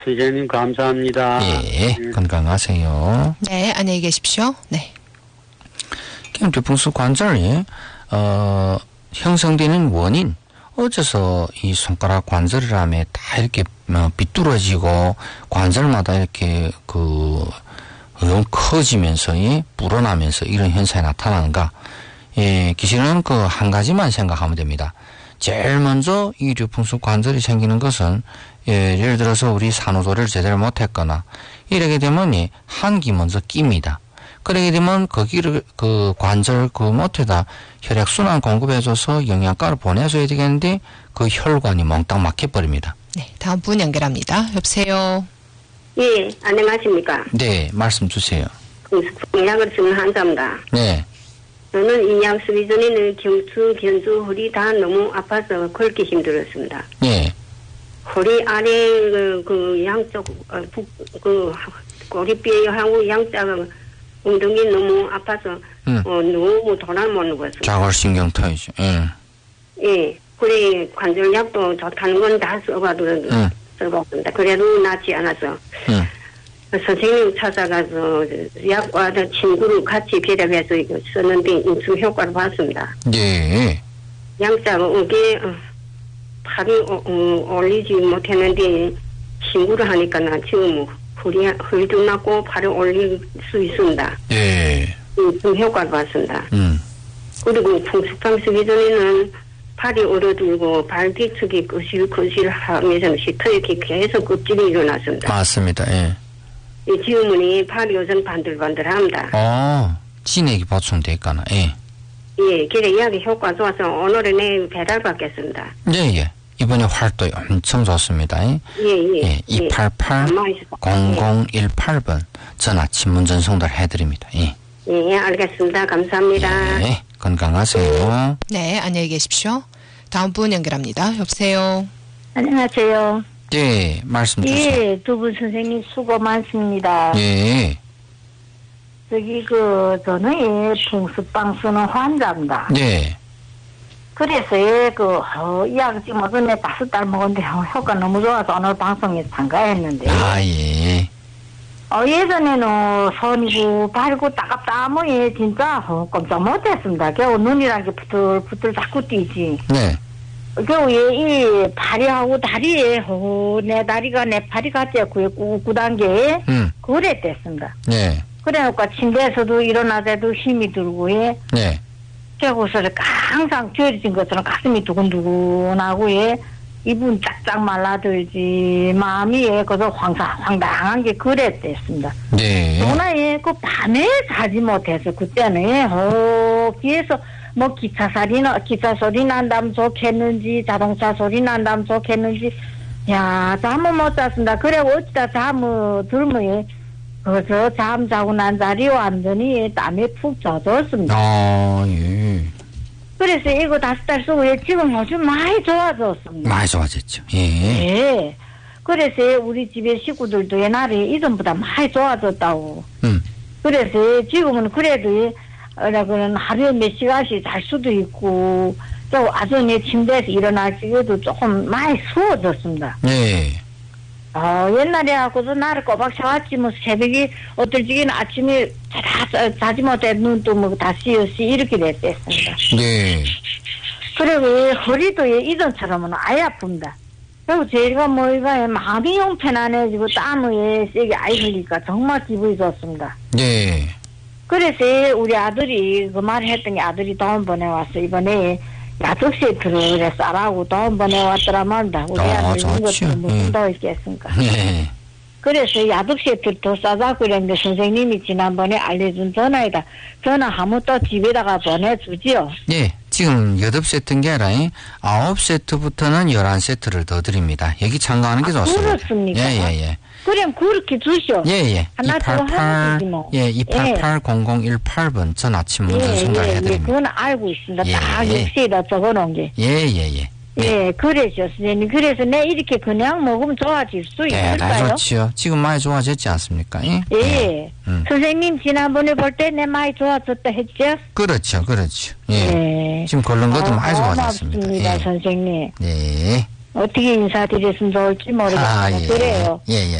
선생님 감사합니다. 예, 건강하세요. 네, 안녕히 계십시오. 네. 뒤풍수 관절이 형성되는 원인, 어째서 이 손가락 관절이라며 다 이렇게 비뚤어지고 관절마다 이렇게 너무 커지면서 불어나면서 이런 현상이 나타나는가? 예, 기시는 한 가지만 생각하면 됩니다. 제일 먼저 이 뒤풍수 관절이 생기는 것은 예를 들어서 우리 산후조리를 제대로 못했거나 이러게 되면 한기 먼저 낍니다. 그러게 되면 거기를 관절 못에다 혈액순환 공급해줘서 영양가를 보내줘야 되겠는데 그 혈관이 몽땅 막혀버립니다. 네, 다음 분 연결합니다. 여보세요. 예, 안녕하십니까. 네, 말씀 주세요. 약을 쓰는 환자입니다. 네. 저는 이 약 쓰기 전에는 경추, 견주, 허리 다 너무 아파서 걷기 힘들었습니다. 네. 허리 아래 양쪽 꼬리뼈하고 양쪽 엉덩이 너무 아파서 너무 돌아 못 누웠습니다. 자골신경통이죠. 예. 예, 그래 관절약도 좋다는 건 다 써봤습니다. 그래도 낫지 않아서 선생님 찾아가서 약과 친구를 같이 배합해서 이거 썼는데 인수 효과를 봤습니다. 예. 양쪽 어깨 팔이 올리지 못했는데 친구를 하니까 나 지금 허리도 낫고 팔을 올릴 수 있습니다. 예. 인수 효과를 봤습니다. 그리고 풍수방 쓰기 전에는 팔이 얼어들고 발 뒤쪽이 거실거실 하면서 시터렇게 계속 껍질이 일어났습니다. 맞습니다. 예. 지금은 팔이 요즘 반들반들합니다. 진액이 보충돼 있거나, 예. 예, 그래 약이 효과 좋아서 오늘은 내 배달 받겠습니다. 예. 이번에 활동이 엄청 좋습니다. 예. 288-0018번 전화 친문 전송도 해드립니다. 예. 예, 알겠습니다. 감사합니다. 예, 건강하세요. 네, 안녕히 계십시오. 다음 분 연결합니다. 여보세요. 안녕하세요. 네, 말씀 주세요. 예, 두 분 선생님 수고 많습니다. 예. 저는 풍수빵 쓰는 환자입니다. 네. 그래서 약 지금 어전에 5달 먹었는데 효과 너무 좋아서 오늘 방송에 참가했는데. 예. 예전에는 손이고 발고 따갑다 진짜 꼼짝 못했습니다. 겨우 눈이란 게 부들부들 자꾸 뛰지. 네. 겨우 이 발이하고 다리에 내 다리가 내 팔이 같이 꿇구단 게 그랬댔습니다. 네. 그래놓고 침대에서도 일어나자도 힘이 들고 네. 그래고서 항상 뒤어진 것처럼 가슴이 두근두근하고 입은 짝짝 말라들지 마음이 그저 황당한 게 그랬댔습니다. 네. 그러나 그 밤에 자지 못해서 그때는 뒤에서 기차 소리 난다면 좋겠는지 자동차 소리 난다면 좋겠는지 잠을 못 잤습니다. 그래 어찌다 잠을 들면 그저 잠 자고 난 자리 완전히 땀에 푹 젖었습니다. 예. 그래서 이거 5달 쓰고 지금 아주 많이 좋아졌습니다. 많이 좋아졌죠. 예. 예. 그래서 우리 집에 식구들도 옛날에 이전보다 많이 좋아졌다고. 그래서 지금은 그래도 하루에 몇 시간씩 잘 수도 있고 또 아전에 침대에서 일어나기도 조금 많이 수워졌습니다. 예. 옛날에 하고도 나를 꼬박 자왔지 새벽에 어떨 적에는 아침에 자지 못해 눈도 다시 이렇게 됐습니다. 네. 그리고 허리도 이전처럼은 아예 아픕니다. 그리고 제가 마음이 영 편안해지고 땀을 세게 아이 흘리니까 정말 기분이 좋습니다. 네. 그래서 우리 아들이 그 말을 했더니 아들이 돈 보내왔어. 이번에 야적 세트를 싸라고 돈 보내왔더라 말입니다. 우리 아들 이런 것도 무슨 더 있겠습니까? 네. 그래서 야적 세트를 더 싸자고 그랬는데 선생님이 지난번에 알려준 전화에다 전화하면 또 집에다가 보내주지요. 예. 지금 8세트인 게 아니라 9세트부터는 11세트를 더 드립니다. 여기 참가하는 게 좋습니다. 그렇습니까? 예. 그럼 그렇게 주시오. 예. 하나 더 하면 되지 뭐. 288-0018번 전화 친문 전송도 해드립니다. 그건 알고 있습니다. 딱 역시에다 적어놓은 게. 예. 그래죠, 선생님. 그래서 내 이렇게 그냥 먹으면 좋아질 수 있을까요? 다 좋지요. 지금 많이 좋아졌지 않습니까? 예. 선생님 지난번에 볼 때 내 많이 좋아졌다 했죠? 그렇죠. 예. 지금 걸른 것도 많이 좋아졌습니다. 고맙습니다, 선생님. 네. 어떻게 인사드렸으면 좋을지 모르겠어요. 예. 그래요. 예, 예.